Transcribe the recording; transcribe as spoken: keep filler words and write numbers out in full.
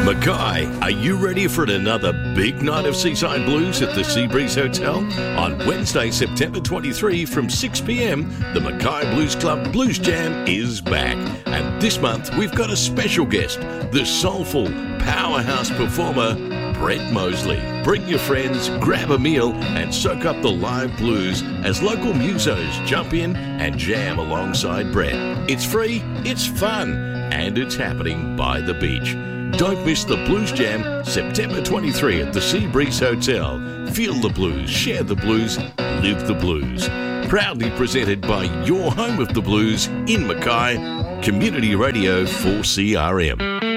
Mackay, are you ready for another big night of Seaside Blues at the Seabreeze Hotel? On Wednesday, September twenty-third from six p.m, the Mackay Blues Club Blues Jam is back. And this month, we've got a special guest, the soulful powerhouse performer, Brett Mosley. Bring your friends, grab a meal, and soak up the live blues as local musos jump in and jam alongside Brett. It's free, it's fun, and it's happening by the beach. Don't miss the Blues Jam, September twenty-third at the Seabreeze Hotel. Feel the blues, share the blues, live the blues. Proudly presented by your home of the blues in Mackay, Community Radio four C R M.